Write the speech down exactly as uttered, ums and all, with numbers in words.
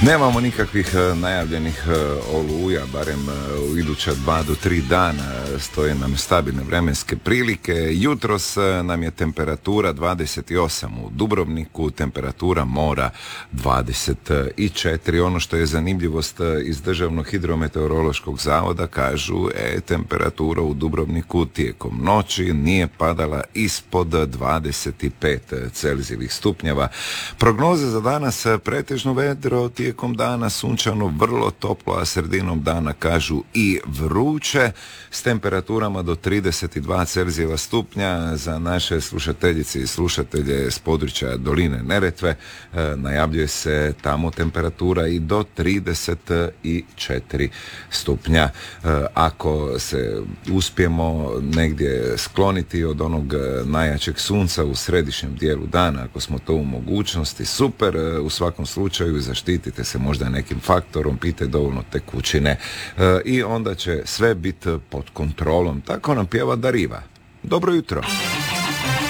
Nemamo nikakvih najavljenih oluja, barem u iduća dva do tri dana stoje nam stabilne vremenske prilike. Jutros nam je temperatura dvadeset osam u Dubrovniku, temperatura mora dvadeset četiri. Ono što je zanimljivost iz Državnog hidrometeorološkog zavoda, kažu, e, temperatura u Dubrovniku tijekom noći nije padala ispod dvadeset pet celzijevih stupnjeva. Prognoze za danas: pretežno vedro, tijekom dana sunčano, vrlo toplo, a sredinom dana, kažu, i vruće, s temperaturama do trideset dva celzijeva stupnja. Za naše slušateljice i slušatelje s područja doline Neretve e, najavljuje se tamo temperatura i do trideset četiri stupnja. E, ako se uspijemo negdje skloniti od onog najjačeg sunca u središnjem dijelu dana, ako smo to u mogućnosti, super. E, u svakom slučaju zaštitite se možda nekim faktorom, pijte dovoljno tekućine e, i onda će sve biti pod kontrolom. Tako nam pjeva Dariva. Dobro jutro.